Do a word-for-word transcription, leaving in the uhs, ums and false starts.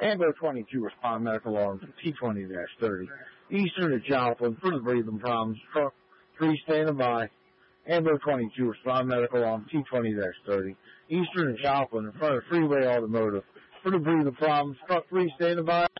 Amber twenty-two, respond medical alarm T twenty thirty. Eastern to Joplin for the breathing problems. Truck three standing by. Amber twenty-two, respond medical alarm T twenty thirty. Eastern to Joplin in front of Freeway Automotive for the breathing problems. Truck three standing by.